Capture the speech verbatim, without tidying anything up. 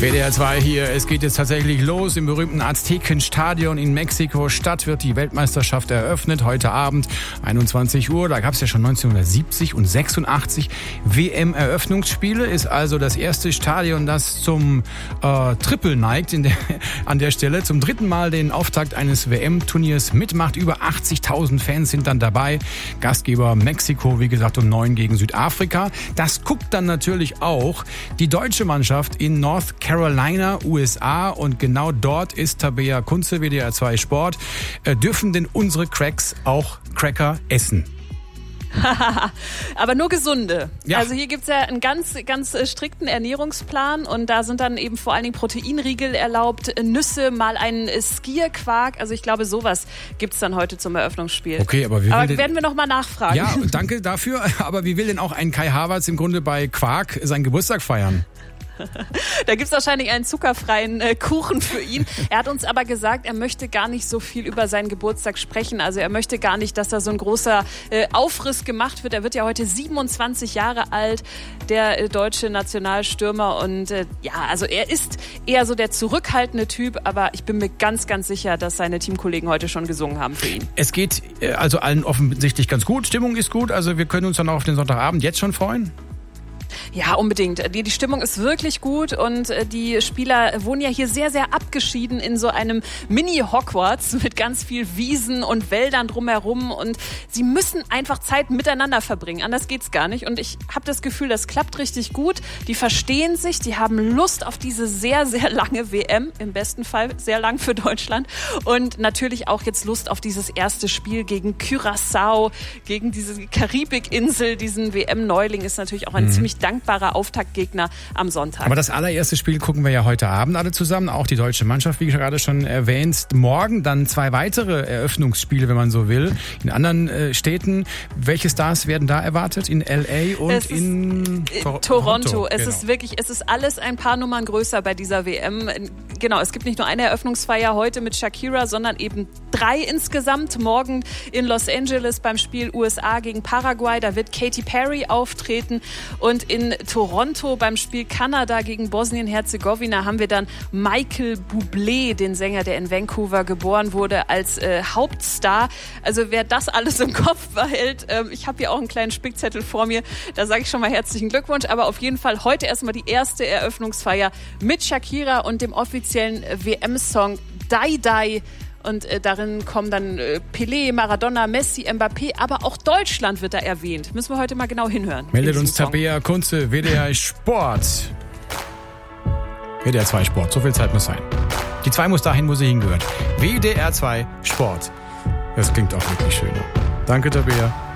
W D R zwei hier, es geht jetzt tatsächlich los. Im berühmten Aztekenstadion in Mexiko-Stadt wird die Weltmeisterschaft eröffnet. Heute Abend, einundzwanzig Uhr. Da gab es ja schon neunzehnhundertsiebzig und sechsundachtzig W M-Eröffnungsspiele. Ist also das erste Stadion, das zum äh, Triple neigt in der, an der Stelle. Zum dritten Mal den Auftakt eines W M-Turniers mitmacht. Über achtzigtausend Fans sind dann dabei. Gastgeber Mexiko, wie gesagt, um neun gegen Südafrika. Das guckt dann natürlich auch die deutsche Mannschaft in North Carolina, U S A, und genau dort ist Tabea Kunze, W D R zwei Sport. Äh, dürfen denn unsere Cracks auch Cracker essen? Aber nur gesunde. Ja. Also hier gibt's ja einen ganz, ganz strikten Ernährungsplan und da sind dann eben vor allen Dingen Proteinriegel erlaubt, Nüsse, mal einen Skierquark. Also ich glaube, sowas gibt's dann heute zum Eröffnungsspiel. Okay, aber wie will aber denn, werden wir noch mal nachfragen. Ja, danke dafür. Aber wie will denn auch ein Kai Havertz im Grunde bei Quark seinen Geburtstag feiern? Da gibt's wahrscheinlich einen zuckerfreien äh, Kuchen für ihn. Er hat uns aber gesagt, er möchte gar nicht so viel über seinen Geburtstag sprechen. Also er möchte gar nicht, dass da so ein großer äh, Aufriss gemacht wird. Er wird ja heute siebenundzwanzig Jahre alt, der äh, deutsche Nationalstürmer. Und äh, ja, also er ist eher so der zurückhaltende Typ. Aber ich bin mir ganz, ganz sicher, dass seine Teamkollegen heute schon gesungen haben für ihn. Es geht äh, also allen offensichtlich ganz gut. Stimmung ist gut. Also wir können uns dann auch auf den Sonntagabend jetzt schon freuen. Ja, unbedingt. Die, die Stimmung ist wirklich gut und die Spieler wohnen ja hier sehr, sehr abgeschieden in so einem Mini-Hogwarts mit ganz viel Wiesen und Wäldern drumherum und sie müssen einfach Zeit miteinander verbringen. Anders geht's gar nicht und ich habe das Gefühl, das klappt richtig gut. Die verstehen sich, die haben Lust auf diese sehr, sehr lange W M, im besten Fall sehr lang für Deutschland und natürlich auch jetzt Lust auf dieses erste Spiel gegen Curaçao, gegen diese Karibikinsel, diesen W M-Neuling ist natürlich auch ein mhm. ziemlich dankbarer Auftaktgegner am Sonntag. Aber das allererste Spiel gucken wir ja heute Abend alle zusammen, auch die deutsche Mannschaft, wie gerade schon erwähnt. Morgen dann zwei weitere Eröffnungsspiele, wenn man so will, in anderen äh, Städten. Welche Stars werden da erwartet? In L A und es in Tor- Toronto. Toronto. Es genau. ist wirklich, es ist alles ein paar Nummern größer bei dieser W M. Genau, es gibt nicht nur eine Eröffnungsfeier heute mit Shakira, sondern eben drei insgesamt. Morgen in Los Angeles beim Spiel U S A gegen Paraguay, da wird Katy Perry auftreten und in Toronto beim Spiel Kanada gegen Bosnien-Herzegowina haben wir dann Michael Bublé, den Sänger, der in Vancouver geboren wurde, als äh, Hauptstar. Also wer das alles im Kopf behält, äh, ich habe hier auch einen kleinen Spickzettel vor mir, da sage ich schon mal herzlichen Glückwunsch, aber auf jeden Fall heute erstmal die erste Eröffnungsfeier mit Shakira und dem offiziellen W M-Song Die Die. Und äh, darin kommen dann äh, Pelé, Maradona, Messi, Mbappé, aber auch Deutschland wird da erwähnt. Müssen wir heute mal genau hinhören. Meldet uns Tabea Kunze, W D R Sport. W D R zwei Sport, so viel Zeit muss sein. Die zwei muss dahin, wo sie hingehört. W D R zwei Sport. Das klingt auch wirklich schön. Danke, Tabea.